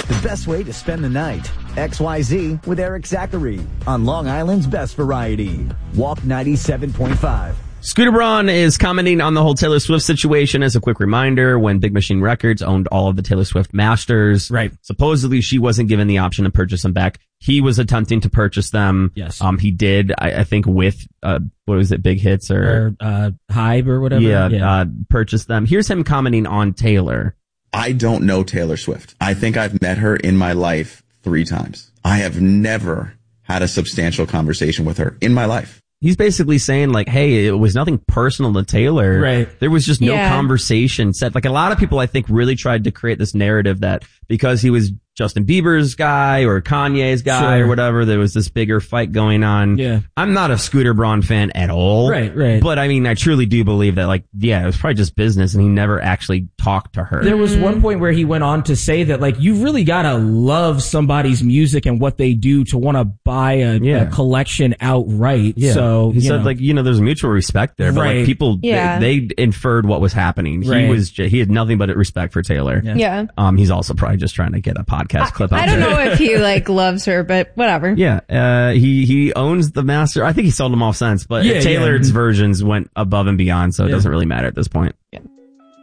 The best way to spend the night. XYZ with Eric Zachary on Long Island's Best Variety. Walk 97.5. Scooter Braun is commenting on the whole Taylor Swift situation. As a quick reminder, when Big Machine Records owned all of the Taylor Swift masters, right? Supposedly she wasn't given the option to purchase them back. He was attempting to purchase them. Yes. He did, I think with, what was it, Big Hits or Hybe or whatever? Yeah, purchase them. Here's him commenting on Taylor. I don't know Taylor Swift. I think I've met her in my life 3 times. I have never had a substantial conversation with her in my life. He's basically saying like, hey, it was nothing personal to Taylor. Right. There was just no conversation set. Like a lot of people, I think, really tried to create this narrative that because he was Justin Bieber's guy or Kanye's guy or whatever, there was this bigger fight going on. Yeah. I'm not a Scooter Braun fan at all. Right. But I mean, I truly do believe that like, yeah, it was probably just business and he never actually talked to her. There was one point where he went on to say that like, you really gotta love somebody's music and what they do to want to buy a collection outright. Yeah. So he said like, there's mutual respect there, but like people, they inferred what was happening. He had nothing but respect for Taylor. Yeah. He's also probably just trying to get a podcast clip out I don't know if he like loves her, but whatever. Yeah. He owns the master. I think he sold them off since, but Taylor's versions went above and beyond, so it doesn't really matter at this point. Yeah.